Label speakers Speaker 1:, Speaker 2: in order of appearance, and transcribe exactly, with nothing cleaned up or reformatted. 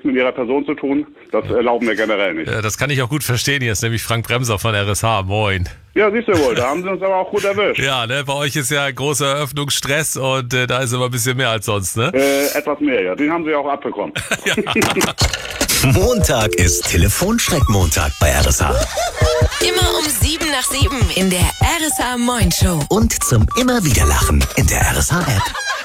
Speaker 1: nichts mit ihrer Person zu tun. Das erlauben wir generell nicht.
Speaker 2: Ja, das kann ich auch gut verstehen. Hier ist nämlich Frank Bremser von R S H. Moin.
Speaker 1: Ja, siehst du wohl, da haben sie uns aber auch gut erwischt.
Speaker 2: Ja, ne, bei euch ist ja großer Eröffnungsstress und äh, da ist immer ein bisschen mehr als sonst, ne?
Speaker 1: Äh, etwas mehr, ja. Den haben sie auch abbekommen.
Speaker 2: Ja.
Speaker 3: Montag ist Telefonschreckmontag bei R S H.
Speaker 4: Immer um sieben nach sieben in der R S H Moin Show.
Speaker 3: Und zum immer wieder Lachen in der R S H App.